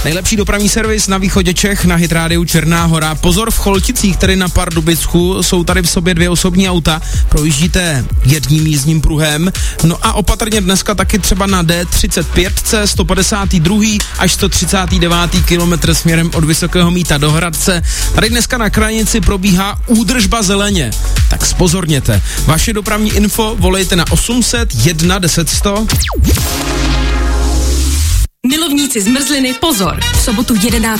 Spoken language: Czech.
Nejlepší dopravní servis na východě Čech na Hit Rádiu Černá Hora. Pozor, v Cholticích, tedy na Pardubicku, jsou tady v sobě 2 osobní auta. Projíždíte jedním jízdním pruhem. No a opatrně dneska taky třeba na D35, 152. až 139. kilometr směrem od Vysokého Mýta do Hradce. Tady dneska na krajnici probíhá údržba zeleně. Tak spozorněte. Vaše dopravní info volejte na 800 1 10 100. Milovníci zmrzliny, pozor! V sobotu 11.